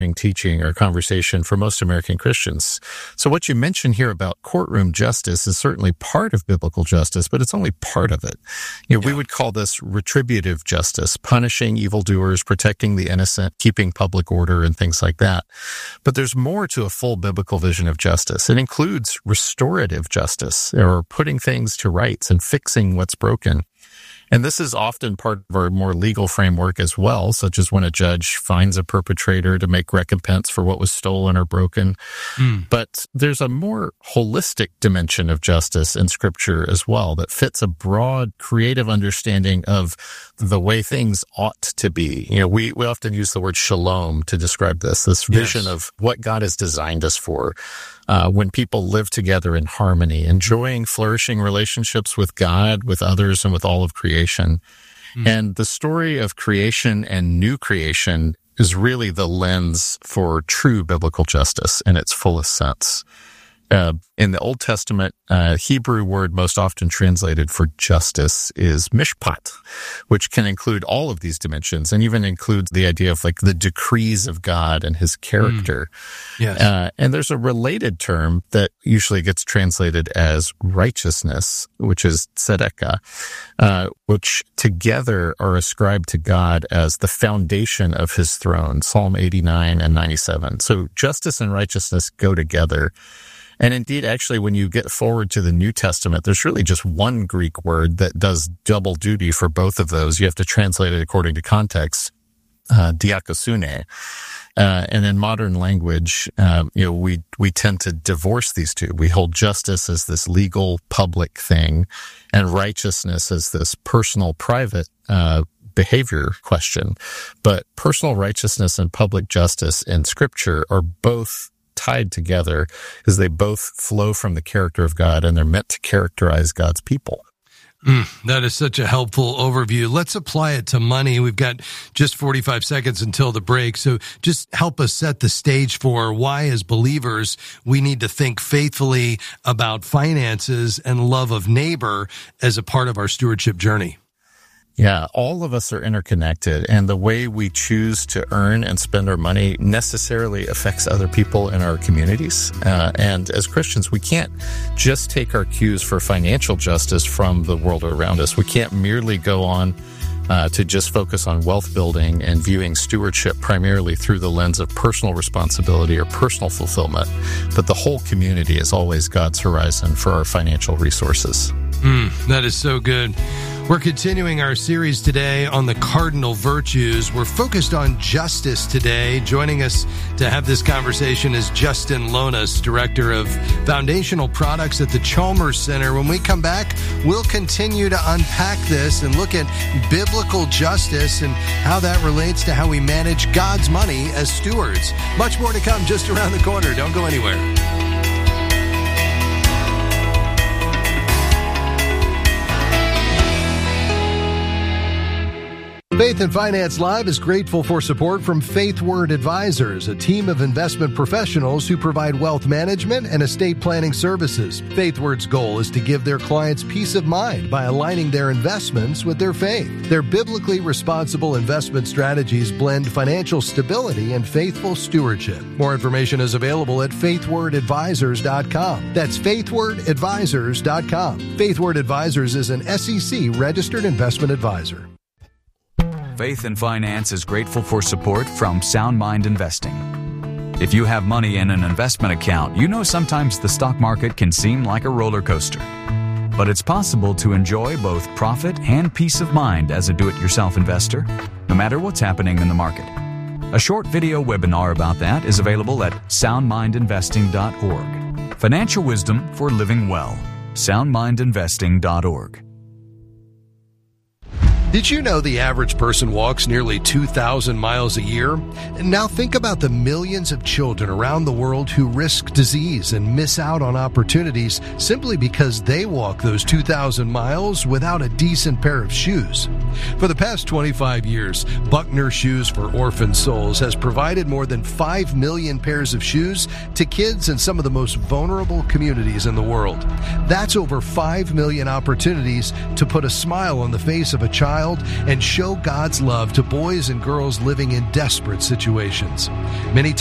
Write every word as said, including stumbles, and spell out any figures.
teaching or conversation for most American Christians. So what you mentioned here about courtroom justice is certainly part of biblical justice, but it's only part of it. You know, yeah. We would call this retributive justice, punishing evildoers, protecting the innocent, keeping public order, and things like that. But there's more to a full biblical vision of justice. It includes restorative justice, or putting things to rights and fixing what's broken. And this is often part of our more legal framework as well, such as when a judge finds a perpetrator to make recompense for what was stolen or broken. Mm. But there's a more holistic dimension of justice in Scripture as well that fits a broad, creative understanding of the way things ought to be. You know, we, we often use the word shalom to describe this, this vision yes. of what God has designed us for. Uh, when people live together in harmony, enjoying flourishing relationships with God, with others, and with all of creation. Mm. And the story of creation and new creation is really the lens for true biblical justice in its fullest sense. Uh, in the Old Testament, uh, Hebrew word most often translated for justice is mishpat, which can include all of these dimensions and even includes the idea of like the decrees of God and his character. Mm. Yes. Uh, and there's a related term that usually gets translated as righteousness, which is tzedakah, uh, which together are ascribed to God as the foundation of his throne, Psalm eighty-nine and ninety-seven. So justice and righteousness go together. And indeed, actually, when you get forward to the New Testament, there's really just one Greek word that does double duty for both of those. You have to translate it according to context, uh, diakosune. Uh, and in modern language, um, you know, we, we tend to divorce these two. We hold justice as this legal, public thing, and righteousness as this personal, private, uh, behavior question. But personal righteousness and public justice in Scripture are both tied together because they both flow from the character of God and they're meant to characterize God's people. Mm, that is such a helpful overview. Let's apply it to money. We've got just forty-five seconds until the break. So just help us set the stage for why, as believers, we need to think faithfully about finances and love of neighbor as a part of our stewardship journey. Yeah, all of us are interconnected, and the way we choose to earn and spend our money necessarily affects other people in our communities. Uh, and as Christians, we can't just take our cues for financial justice from the world around us. We can't merely go on uh, to just focus on wealth building and viewing stewardship primarily through the lens of personal responsibility or personal fulfillment. But the whole community is always God's horizon for our financial resources. Mm, that is so good. We're continuing our series today on the cardinal virtues. We're focused on justice today. Joining us to have this conversation is Justin Lonas, Director of Foundational Products at the Chalmers Center. When we come back, we'll continue to unpack this and look at biblical justice and how that relates to how we manage God's money as stewards. Much more to come just around the corner. Don't go anywhere. Faith and Finance Live is grateful for support from FaithWord Advisors, a team of investment professionals who provide wealth management and estate planning services. FaithWord's goal is to give their clients peace of mind by aligning their investments with their faith. Their biblically responsible investment strategies blend financial stability and faithful stewardship. More information is available at faith word advisors dot com. That's faith word advisors dot com. FaithWord Advisors is an S E C registered investment advisor. Faith and Finance is grateful for support from Sound Mind Investing. If you have money in an investment account, you know sometimes the stock market can seem like a roller coaster. But it's possible to enjoy both profit and peace of mind as a do-it-yourself investor, no matter what's happening in the market. A short video webinar about that is available at sound mind investing dot org. Financial wisdom for living well. sound mind investing dot org. Did you know the average person walks nearly two thousand miles a year? And now think about the millions of children around the world who risk disease and miss out on opportunities simply because they walk those two thousand miles without a decent pair of shoes. For the past twenty-five years, Buckner Shoes for Orphan Souls has provided more than five million pairs of shoes to kids in some of the most vulnerable communities in the world. That's over five million opportunities to put a smile on the face of a child child and show God's love to boys and girls living in desperate situations. Many